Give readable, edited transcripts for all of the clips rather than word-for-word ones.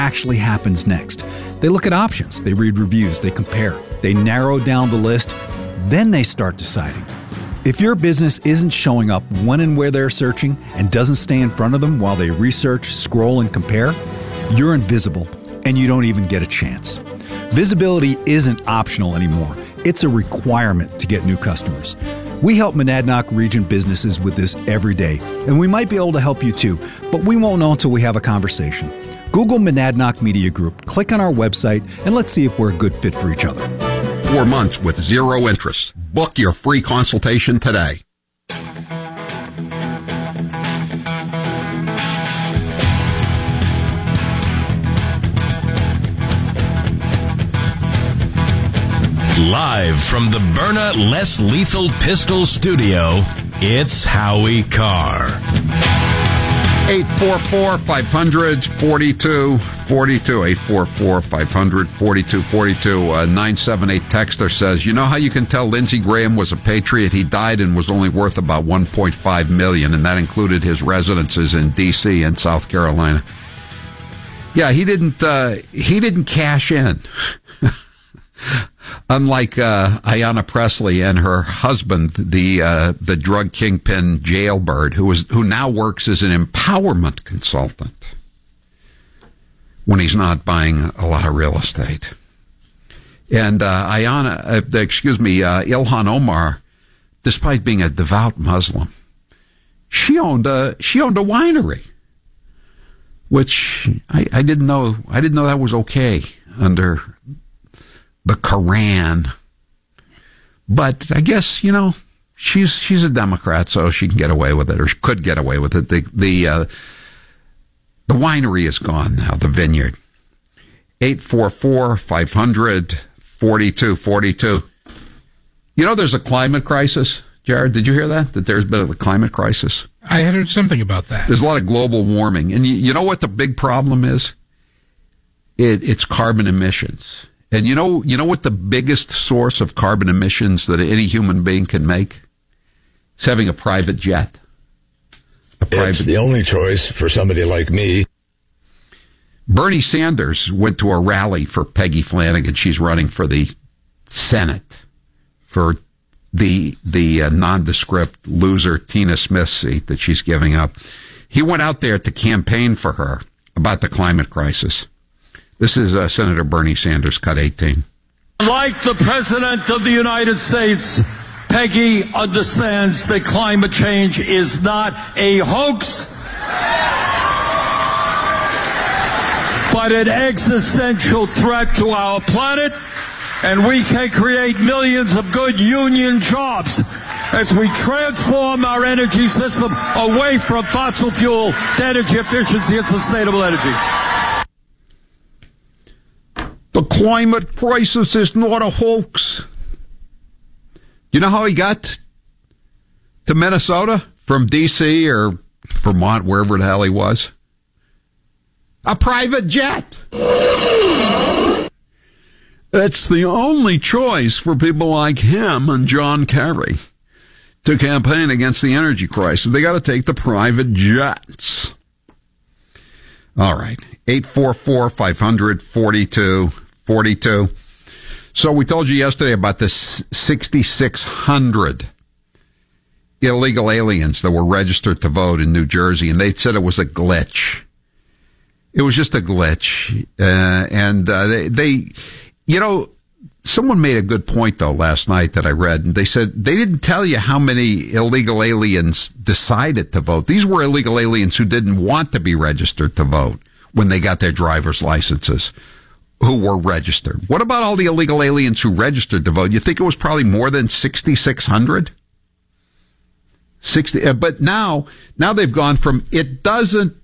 actually happens next. They look at options, they read reviews, they compare, they narrow down the list, then they start deciding. If your business isn't showing up when and where they're searching and doesn't stay in front of them while they research, scroll, and compare, you're invisible and you don't even get a chance. Visibility isn't optional anymore. It's a requirement to get new customers. We help Monadnock region businesses with this every day, and we might be able to help you too, but we won't know until we have a conversation. Google Monadnock Media Group, click on our website, and let's see if we're a good fit for each other. 4 months with zero interest. Book your free consultation today. Live from the Byrna Less Lethal Pistol Studio, it's Howie Carr. 844-500-4242. 844-500-4242. 978 texter says, you know how you can tell Lindsey Graham was a patriot? He died and was only worth about $1.5 million, and that included his residences in D.C. and South Carolina. Yeah, he didn't cash in. Unlike Ayanna Pressley and her husband, the drug kingpin jailbird, who now works as an empowerment consultant when he's not buying a lot of real estate. And Ilhan Omar, despite being a devout Muslim, she owned a winery, which I didn't know that was okay under the Quran. But I guess, she's a Democrat, so she can get away with it, or she could get away with it. The winery is gone now, the vineyard. 844-500-4242. There's a climate crisis. Jared, did you hear that there's been a climate crisis? I had heard something about that. There's a lot of global warming. And you know what the big problem is? It's carbon emissions. And you know what the biggest source of carbon emissions that any human being can make? It's having a private jet. It's the only choice for somebody like me. Bernie Sanders went to a rally for Peggy Flanagan. She's running for the Senate for the nondescript loser Tina Smith seat that she's giving up. He went out there to campaign for her about the climate crisis. This is Senator Bernie Sanders, cut 18. Like the President of the United States, Peggy understands that climate change is not a hoax, but an existential threat to our planet, and we can create millions of good union jobs as we transform our energy system away from fossil fuel to energy efficiency and sustainable energy. The climate crisis is not a hoax. You know how he got to Minnesota from D.C. or Vermont, wherever the hell he was? A private jet. That's the only choice for people like him and John Kerry to campaign against the energy crisis. They got to take the private jets. All right. 844-500-4242. So we told you yesterday about the 6,600 illegal aliens that were registered to vote in New Jersey, and they said it was a glitch. It was just a glitch. Someone made a good point, though, last night that I read, and they said they didn't tell you how many illegal aliens decided to vote. These were illegal aliens who didn't want to be registered to vote when they got their driver's licenses, who were registered. What about all the illegal aliens who registered to vote? You think it was probably more than 6,600? But now they've gone from it doesn't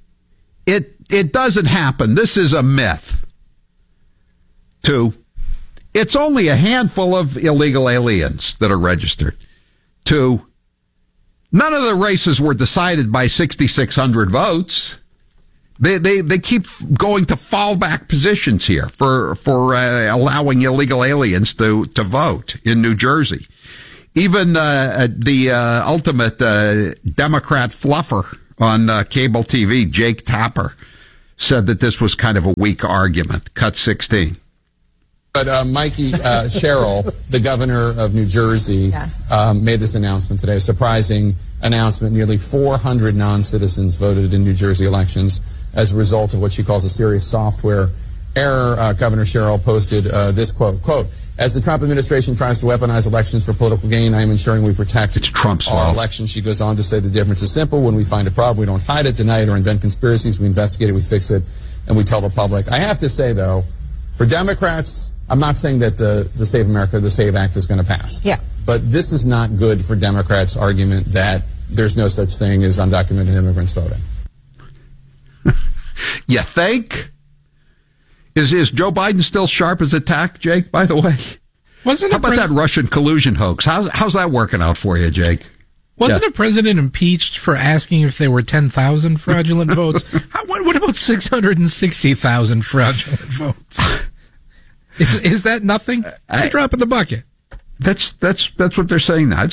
happen, this is a myth, to it's only a handful of illegal aliens that are registered, to none of the races were decided by 6,600 votes. They keep going to fallback positions here for allowing illegal aliens to vote in New Jersey. Even the ultimate Democrat fluffer on cable TV, Jake Tapper, said that this was kind of a weak argument. Cut 16. But Mikey Sherrill, the governor of New Jersey, made this announcement today, a surprising announcement. Nearly 400 non-citizens voted in New Jersey elections as a result of what she calls a serious software error. Governor Sherrill posted this quote, as the Trump administration tries to weaponize elections for political gain, I am ensuring we protect our elections. She goes on to say the difference is simple. When we find a problem, we don't hide it, deny it, or invent conspiracies. We investigate it, we fix it, and we tell the public. I have to say, though, for Democrats, I'm not saying that the Save America, the SAVE Act is going to pass. Yeah. But this is not good for Democrats' argument that there's no such thing as undocumented immigrants voting. You think? Is Joe Biden still sharp as a tack, Jake, by the way? How about that Russian collusion hoax? How's that working out for you, Jake? Wasn't a president impeached for asking if there were 10,000 fraudulent votes? What about 660,000 fraudulent votes? Is that nothing? A drop in the bucket. That's what they're saying now.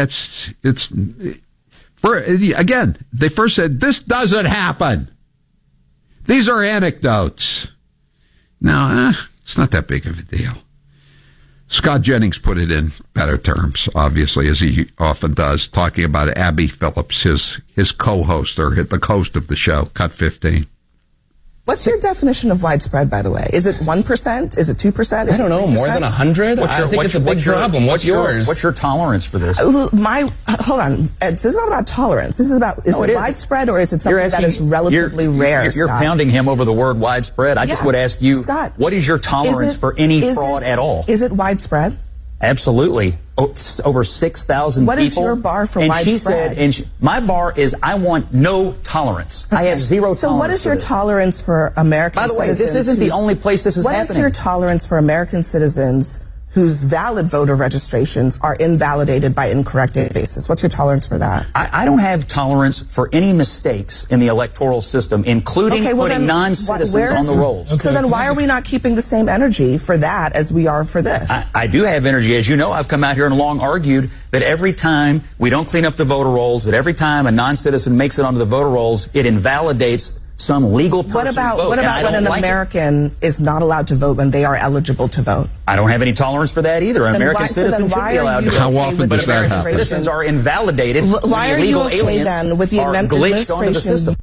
Again, they first said, this doesn't happen. These are anecdotes. Now, it's not that big of a deal. Scott Jennings put it in better terms, obviously, as he often does, talking about Abby Phillips, his co-host, or the host of the show, Cut 15. What's your definition of widespread, by the way? Is it 1%? Is it 2%? I don't know. More than 100? I think it's a big problem. What's yours? What's your tolerance for this? Hold on. This is not about tolerance. This is about, is it widespread or is it something that is relatively rare, You're pounding him over the word widespread. I just would ask you, Scott, what is your tolerance for any fraud at all? Is it widespread? Absolutely. Over 6,000 people. What is your bar for widespread? She said, my bar is I want no tolerance. Okay. I have zero tolerance. So what is your tolerance for American citizens? By the way, this isn't the only place this is happening. What is your tolerance for American citizens whose valid voter registrations are invalidated by incorrect databases? What's your tolerance for that? I don't have tolerance for any mistakes in the electoral system, including putting non-citizens on the rolls. So then why are we not keeping the same energy for that as we are for this? I do have energy. As you know, I've come out here and long argued that every time we don't clean up the voter rolls, that every time a non-citizen makes it onto the voter rolls, it invalidates some legal person's vote. What about when an American is not allowed to vote when they are eligible to vote? I don't have any tolerance for that either. An American citizen should be allowed to vote. How often does that happen? American citizens are invalidated. Why are you okay then with the glitched onto the system?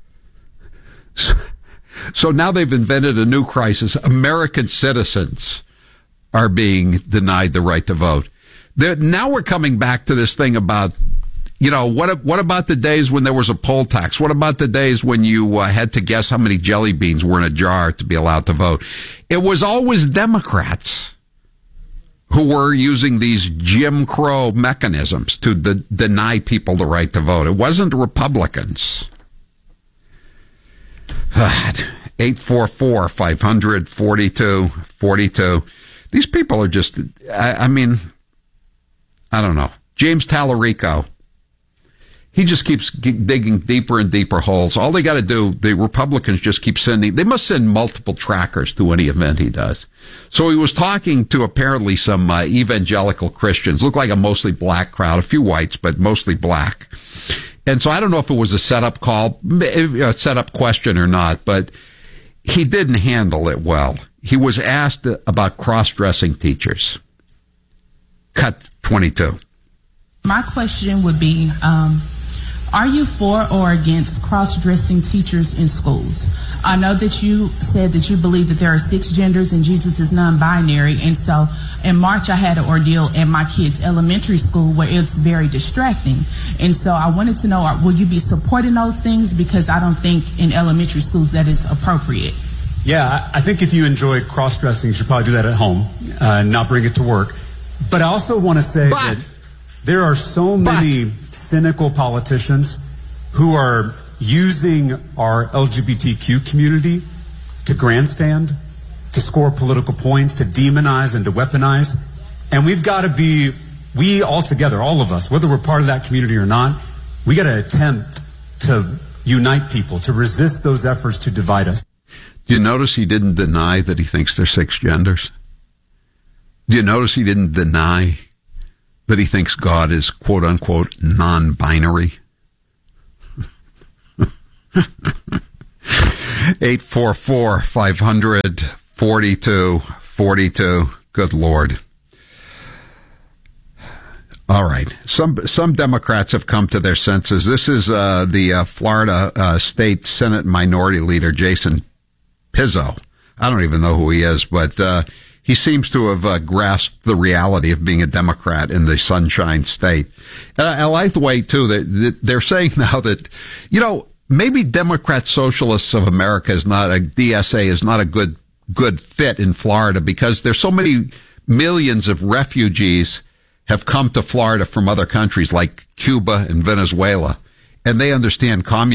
So now they've invented a new crisis. American citizens are being denied the right to vote. Now we're coming back to this thing about, what about the days when there was a poll tax? What about the days when you had to guess how many jelly beans were in a jar to be allowed to vote? It was always Democrats who were using these Jim Crow mechanisms to deny people the right to vote. It wasn't Republicans. 844-500-4242. These people are just, I don't know. James Tallarico. He just keeps digging deeper and deeper holes. All they got to do, the Republicans just keep they must send multiple trackers to any event he does. So he was talking to apparently some evangelical Christians, looked like a mostly black crowd, a few whites, but mostly black. And so I don't know if it was a setup call, a setup question or not, but he didn't handle it well. He was asked about cross-dressing teachers. Cut 22. My question would be, are you for or against cross-dressing teachers in schools? I know that you said that you believe that there are 6 genders and Jesus is non-binary. And so in March, I had an ordeal at my kids' elementary school where it's very distracting. And so I wanted to know, will you be supporting those things? Because I don't think in elementary schools that is appropriate. Yeah, I think if you enjoy cross-dressing, you should probably do that at home and not bring it to work. But I also want to say that there are so many cynical politicians who are using our LGBTQ community to grandstand, to score political points, to demonize and to weaponize. And we've got to be, we all together, all of us, whether we're part of that community or not, we got to attempt to unite people, to resist those efforts to divide us. Do you notice he didn't deny that he thinks there's 6 genders? Do you notice he didn't deny that he thinks God is, quote unquote, non-binary? 844-500-4242. Good Lord. All right. Some Democrats have come to their senses. This is the Florida State Senate Minority Leader, Jason Pizzo. I don't even know who he is, but he seems to have grasped the reality of being a Democrat in the Sunshine State. And I like the way, too, that they're saying now that, maybe Democrat Socialists of America DSA is not a good fit in Florida because there's so many millions of refugees have come to Florida from other countries like Cuba and Venezuela, and they understand communism